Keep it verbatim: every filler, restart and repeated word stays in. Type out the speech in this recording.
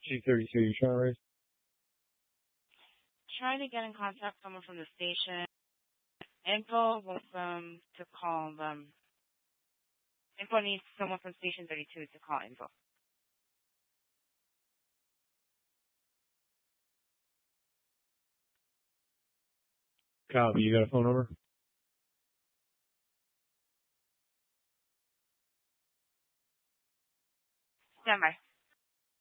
G thirty-two, you trying to raise? Trying to get in contact with someone from the station. Info wants them to call them. Info needs someone from station thirty-two to call info. Copy. You got a phone number? Stand by.